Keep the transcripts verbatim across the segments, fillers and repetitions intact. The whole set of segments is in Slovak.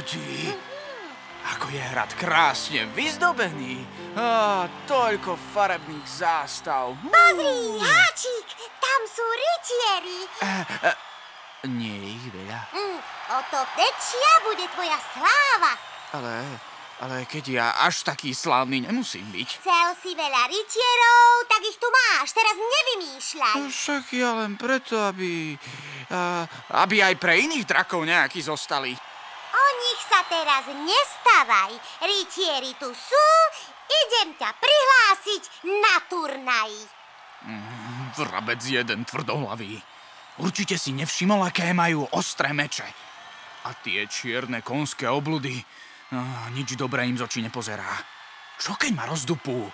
Ruti, ako je hrad krásne vyzdobený. Á, toľko farebných zástav. Pozri, Háčik, tam sú rytieri. E, e, nie je ich veľa. Mm, o to väčšia bude tvoja sláva. Ale, ale keď ja až taký slávny nemusím byť. Chcel si veľa rytierov, tak ich tu máš, teraz nevymýšľaj. Však ja len preto, aby... A, aby aj pre iných drakov nejakí zostali. O nich sa teraz nestávaj. Rytieri tu sú, idem ťa prihlásiť na turnaji. Mm, vrabec jeden tvrdohlavý. Určite si nevšimol, aké majú ostré meče. A tie čierne konské obludy, ah, nič dobré im z očí nepozerá. Čo keď ma rozdupú?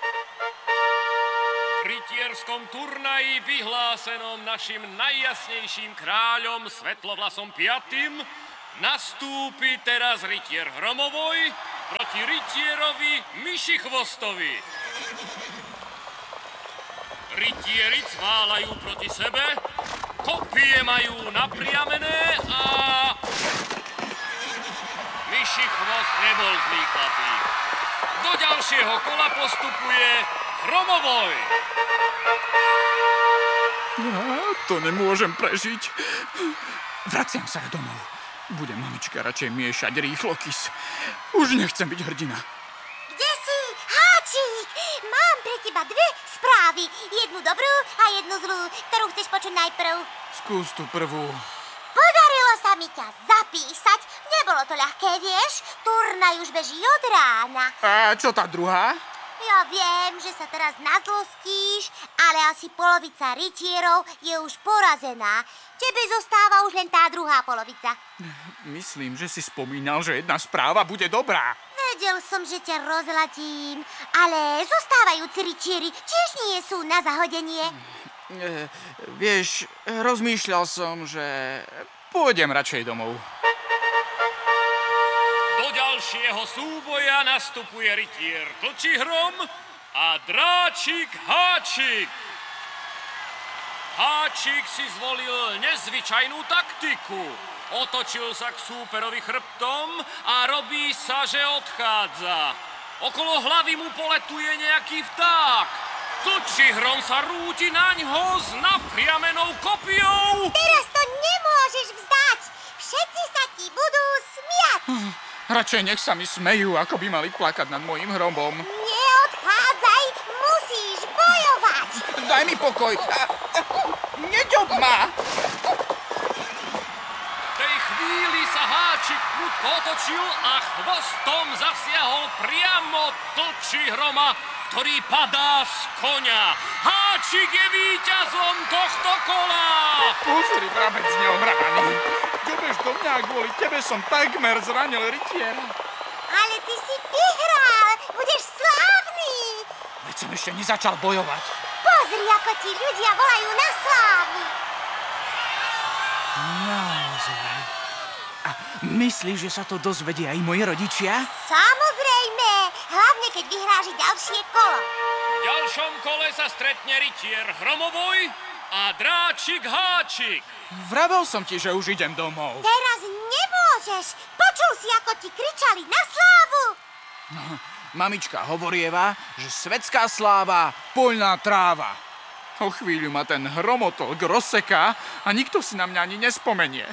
V rytierskom turnaji vyhlásenom našim najjasnejším kráľom Svetlovlasom piatym nastúpi teraz rytier Hromovoj proti rytierovi Myšichvostovi. Rytieri cválajú proti sebe, kopie majú napriamené a... Myšichvost nebol zlý chlapík. Do ďalšieho kola postupuje Hromovoj. Ja to nemôžem prežiť. Vraciam sa domov. Bude mamička radšej miešať rýchlo kys. Už nechcem byť hrdina. Kde si, Háčik? Mám pre teba dve správy. Jednu dobrú a jednu zlú. Ktorú chceš počuť najprv? Skús tú prvú. Podarilo sa mi ťa zapísať. Nebolo to ľahké, vieš? Turnaj už beží od rána. A čo tá druhá? Ja viem, že sa teraz nazlostíš, ale asi polovica rytierov je už porazená. Tebe zostáva už len tá druhá polovica. Myslím, že si spomínal, že jedna správa bude dobrá. Vedel som, že ťa rozladím, ale zostávajúci rytieri tiež nie sú na zahodenie. E, vieš, rozmýšľal som, že pôjdem radšej domov. Do ďalšieho súboja nastupuje rytier Tlčihrom a dráčik Háčik. Háčik si zvolil nezvyčajnú taktiku. Otočil sa k súperovi chrbtom a robí sa, že odchádza. Okolo hlavy mu poletuje nejaký vták. Tlčihrom sa rúti naňho s napriamenou kopiou. Teraz to nemôžeš vzdať. Všetci sa ti budú smiať. Radšej nech sa mi smejú, ako by mali plakať nad mojím hrobom. Neodchádzaj, musíš bojovať. Daj mi pokoj. Neďob ma. V tej chvíli sa Háčik prudko otočil a chvostom zasiahol priamo Tlčihroma, ktorý padá z koňa. Háčik je víťazom tohto kola. Pozri, vrabec neohraný. Ďobeš do mňa, kvôli tebe som takmer zranil rytiera. Ale ty si vyhral, budeš slávny. Veď som ešte nezačal bojovať. Pozri, ako ti ľudia volajú na slávu. Naozaj. A myslíš, že sa to dozvedia aj moji rodičia? Samozrejme, hlavne keď vyhráš ďalšie kolo. V ďalšom kole sa stretne rytier Hromovoj a dráčik Háčik. Vravel som ti, že už idem domov. Teraz nemôžeš. Počul si, ako ti kričali na slávu. No, mamička hovorieva, že svetská sláva, poľná tráva. O chvíľu ma ten hromotolk rozseká a nikto si na mňa ani nespomenie.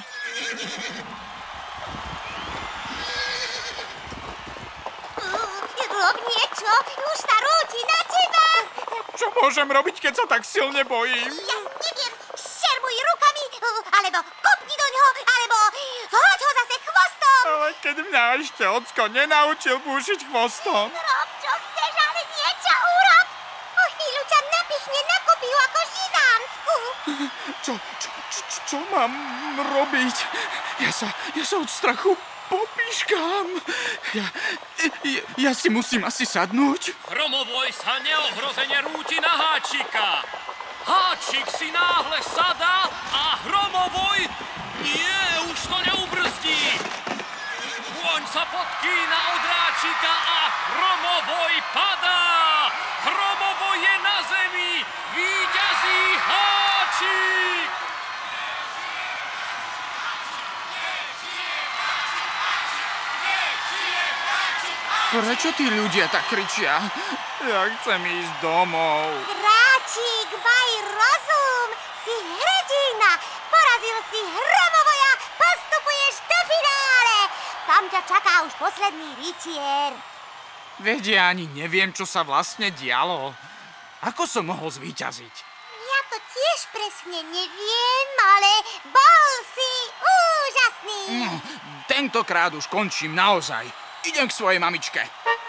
Rob niečo, už sa rúti na teba. Čo môžem robiť, keď sa tak silne bojím? Ja neviem, šermuj rukami, alebo kopni do ňoho, alebo hoď ho zase chvostom. Ale keď mňa ešte ocko nenaučil búšiť chvostom. Rob, čo chceš, ale niečo urob. O chvíľu ťa napichne na kopiu ako židánsku. Čo, čo, čo, čo mám robiť? Ja sa, ja sa od strachu popíškam. Ja, ja, ja si musím asi sadnúť. Hromovoj sa neohrozene rúti na Háčika. Háčik si náhle sadá a Hromovoj... Nie, už to neubrzdí. Kôň sa podkýna od Háčika a Hromovoj padá. Hromovoj je na zemi. Víťazí Háčik. Prečo tí ľudia tak kričia? Ja chcem ísť domov. Dráčik, maj rozum, si hrdina, porazil si hromovoja, postupuješ do finále. Tam ťa čaká už posledný rytier. Veď ja ani neviem, čo sa vlastne dialo. Ako som mohol zvíťaziť? Ja to tiež presne neviem, ale bol si úžasný. No, tentokrát už končím naozaj. Idem k svojej mamičke.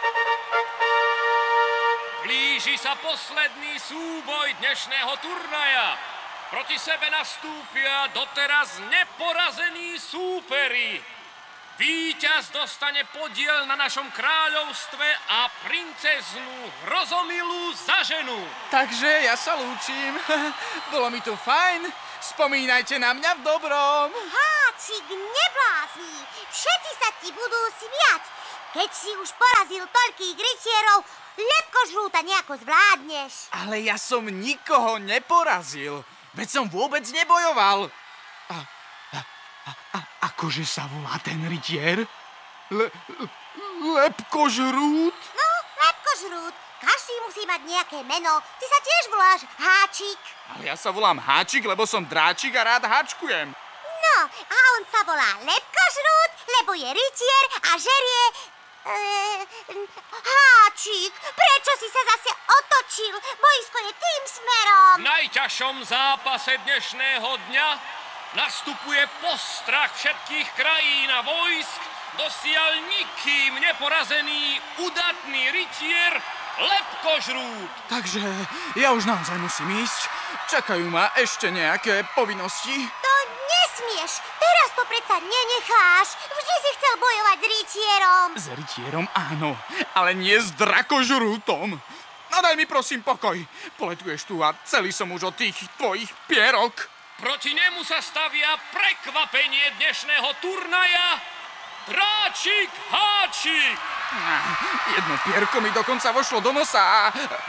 Blíži sa posledný súboj dnešného turnaja. Proti sebe nastúpia doteraz neporazení súperi. Víťaz dostane podiel na našom kráľovstve a princeznú Hrozomilu za ženu. Takže ja sa lúčim. Bolo mi tu fajn. Spomínajte na mňa v dobrom. Háčik, neblázni, všetci sa ti budú smiať. Keď si už porazil toľkých rytierov, lepkožrúta nejako zvládneš. Ale ja som nikoho neporazil. Veď som vôbec nebojoval. A, a, a, a akože sa volá ten rytier? Le, lepkožrút? No, lepkožrút. Každý musí mať nejaké meno. Ty sa tiež voláš Háčik. Ale ja sa volám Háčik, lebo som dráčik a rád háčkujem. No, a on sa volá Lepkožrút, lebo je rytier a žerie... Uh, Háčik, prečo si sa zase otočil? Boisko je tým smerom. V najťažšom zápase dnešného dňa nastupuje postrach všetkých krajín a vojsk dosiaľ nikým neporazený udatný rytier Lepkožrút. Takže ja už naozaj musím ísť. Čakajú ma ešte nejaké povinnosti. To nesmieš. Teraz to predsa nenecháš. Vždy si chcel bojovať s rytierom. S rytierom áno, ale nie s drakožrútom. No daj mi prosím pokoj. Poletuješ tu a celý som už od tých tvojich pierok. Proti nemu sa stavia prekvapenie dnešného turnaja Dráčik Háčik. Jedno pierko mi dokonca vošlo do nosa a...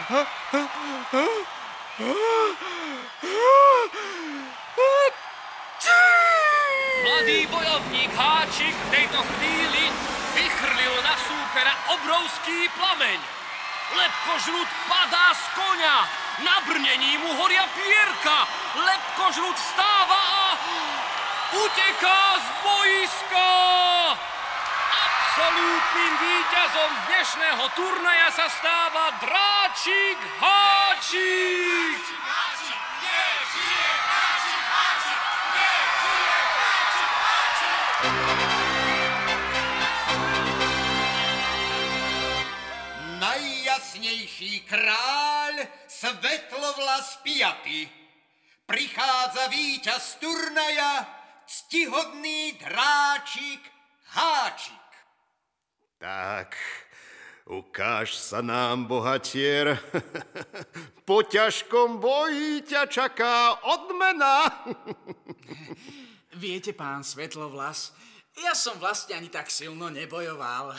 Mladý bojovník Háčik v tejto chvíli vychrlil na súpera obrovský plameň. Lepkožrút padá z koňa, na brnení mu horia pierka. Lepkožrút vstáva a uteká z boiska. Absolútnym víťazom dnešného turnaja sa stáva Dráčik Háčik. Najjasnejší kráľ Svetlovlas piaty. Prichádza víťaz turnaja, ctihodný Dráčik Háčik. Tak, ukáž sa nám, bohatier. Po ťažkom boji ťa čaká odmena. Viete, pán Svetlovlas, ja som vlastne ani tak silno nebojoval.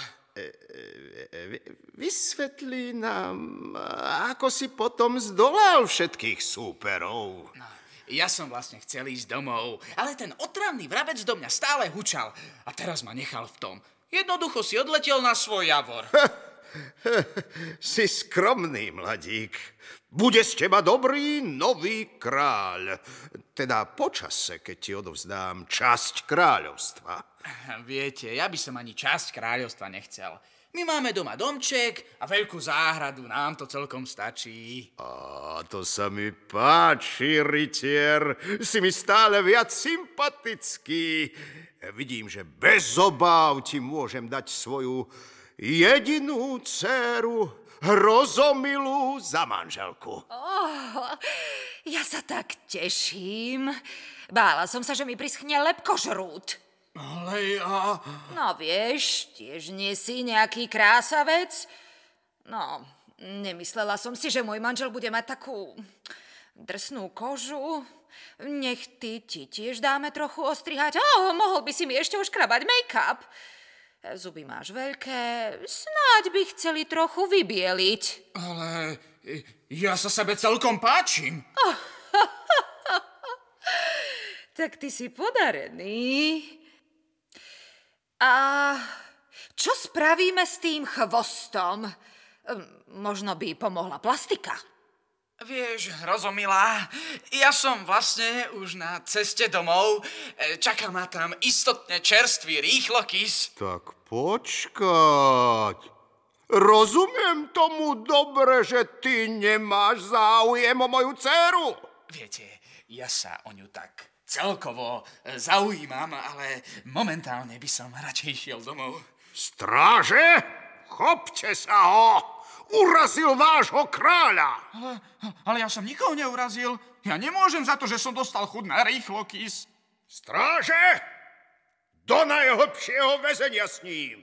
Vysvetlí nám, ako si potom zdolal všetkých súperov. No, ja som vlastne chcel ísť domov, ale ten otravný vrabec do mňa stále hučal a teraz ma nechal v tom. Jednoducho si odletel na svoj javor. Si skromný, mladík. Bude z teba dobrý nový kráľ. Teda počase, keď ti odovzdám časť kráľovstva. Viete, ja by som ani časť kráľovstva nechcel. My máme doma domček a veľkú záhradu, nám to celkom stačí. A to sa mi páči, rytier. Si mi stále viac sympatický. Vidím, že bez obáv ti môžem dať svoju jedinú dcéru Hrozomilu za manželku. Oh, ja sa tak teším. Bála som sa, že mi prischne lepkožrút. Ale ja... No vieš, tiež nie si nejaký krásavec. No, nemyslela som si, že môj manžel bude mať takú drsnú kožu. Nech ty ti tiež dáme trochu ostrihať. Oh, mohol by si mi ešte uškrabať make-up. Zuby máš veľké, snáď by chceli trochu vybieliť. Ale ja sa sebe celkom páčim. Oh, tak ty si podarený. A Čo spravíme s tým chvostom? Možno by pomohla plastika. Vieš, Rozomilá, ja som vlastne už na ceste domov. Čaká ma tam istotne čerstvý rýchlokys. Tak počkať. Rozumiem tomu dobre, že ty nemáš záujem o moju dceru. Viete, ja sa o ňu tak celkovo zaujímam, ale momentálne by som radšej išiel domov. Stráže, chopte sa ho! Urazil vášho kráľa! Ale, ale ja som nikoho neurazil. Ja nemôžem za to, že som dostal chud na rýchlokys. Stráže, do najhlbšieho väzenia s ním!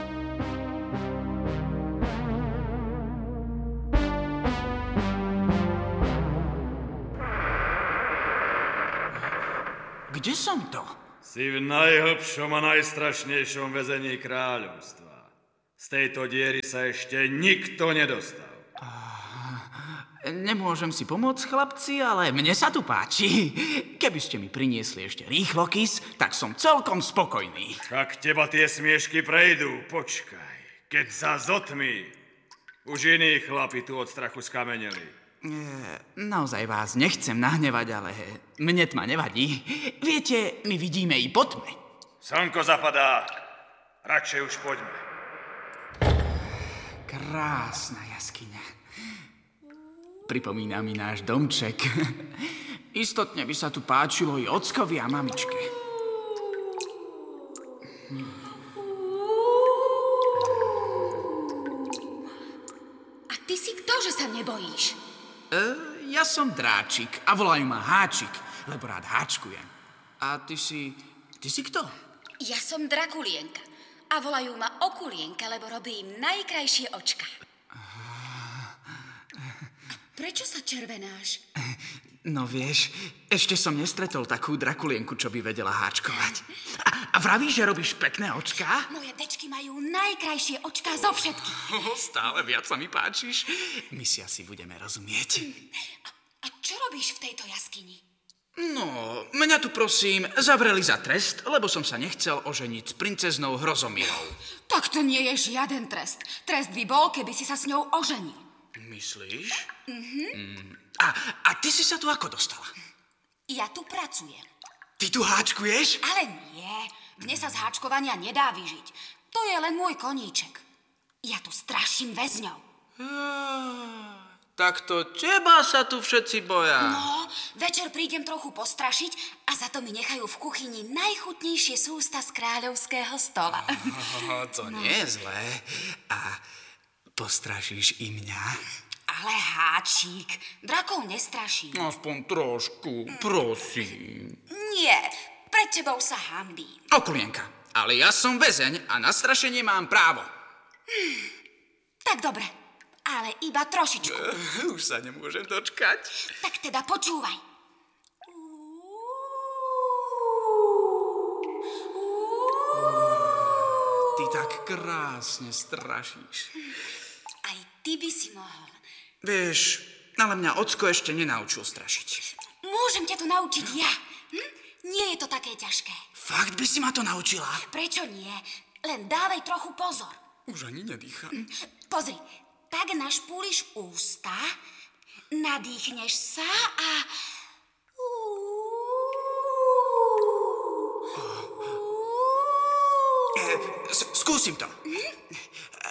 Kde som to? Si v najhlbšom a najstrašnejšom väzení kráľovstva. Z tejto diery sa ešte nikto nedostal. Nemôžem si pomôcť, chlapci, ale mne sa tu páči. Keby ste mi priniesli ešte rýchlokys, tak som celkom spokojný. Ak teba tie smiešky prejdú, počkaj. Keď sa zotmí, už iní chlapi tu od strachu skameneli. E, naozaj vás nechcem nahnevať, ale mne tma nevadí. Viete, my vidíme i po tme. Slnko zapadá. Radšej už poďme. Krásna jaskyňa. Pripomína mi náš domček. Istotne by sa tu páčilo i ockovi a mamičke. A ty si kto, že sa nebojíš? E, ja som Dráčik a volajú ma Háčik, lebo rád háčkujem. A ty si... ty si kto? Ja som Drakulienka a volajú ma Okulienka, lebo robím najkrajšie očka. A prečo sa červenáš? No vieš, ešte som nestretol takú Drakulienku, čo by vedela háčkovať. A, a vravíš, že robíš pekné očká? Moje dečky majú najkrajšie očká zo všetkých. Oh, stále viac sa mi páčiš. My si asi budeme rozumieť. A, a čo robíš v tejto jaskyni? No, mňa tu prosím zavreli za trest, lebo som sa nechcel oženiť s princeznou Hrozomilou. Tak to nie je žiaden trest. Trest by bol, keby si sa s ňou oženil. Myslíš? Mhm. Mm. A, a ty si sa tu ako dostala? Ja tu pracujem. Ty tu háčkuješ? Ale nie. Mne sa z háčkovania nedá vyžiť. To je len môj koníček. Ja tu straším väzňov. Ah, tak to teba sa tu všetci boja. No, večer prídem trochu postrašiť a za to mi nechajú v kuchyni najchutnejšie sústa z kráľovského stola. Oh, to no. Nie je zlé. A postrašíš i mňa? Ale Háčik, drakov nestraší. Aspoň trošku, prosím. Nie, pred tebou sa hanbím. Okulienka, ale ja som väzeň a na strašenie mám právo. Hmm, tak dobre, ale iba trošičku. Uh, už sa nemôžem dočkať. Tak teda počúvaj. Ty tak krásne strašíš. Aj ty by si mohol. Vieš, ale mňa ocko ešte nenaučil strašiť. Môžem ťa to naučiť ja. Hm? Nie je to také ťažké. Fakt by si ma to naučila? Prečo nie? Len dávaj trochu pozor. Už ani nedýcham. Pozri, tak našpúliš ústa, nadýchneš sa a... S- skúsim to.